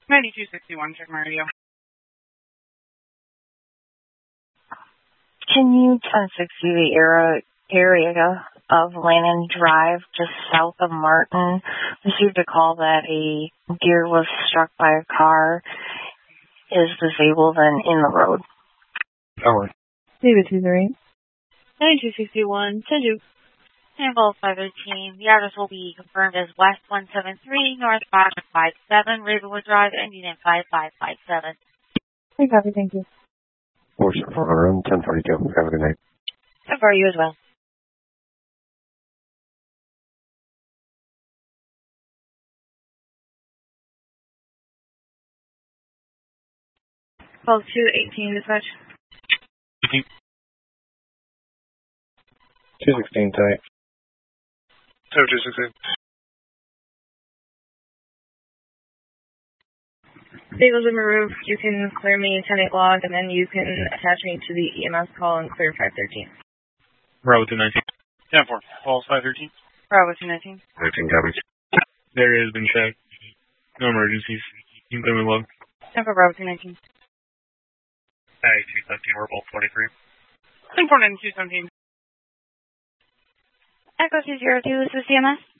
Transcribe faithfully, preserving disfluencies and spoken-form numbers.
ninety-two sixty-one, check my radio. Can you ten sixty the area, area of Lannon Drive, just south of Martin? Received a call that a deer was struck by a car, is disabled and in the road. Over. David two three. ninety-two sixty-one, ten two. Sample five thirteen. The address will be confirmed as West one seven three, North five five seven, Ravenwood Drive, ending in five five five seven. Hey, copy, thank you. four four room, ten forty-two. Have a good night. So far, you as well. Call two eighteen, dispatch. two sixteen, tight. two sixteen. Vehicle's been removed. You can clear me ten eight log, and then you can attach me to the E M S call and clear five thirteen. Bravo two nineteen. ten four. Falls five thirteen. Bravo two nineteen. nineteen copies. The area has been checked. No emergencies. You can clear me log. ten four, Bravo two nineteen. ninety-two seventeen, we're both twenty-three. ten four, ninety-two seventeen. Echo two zero two, this is C M S.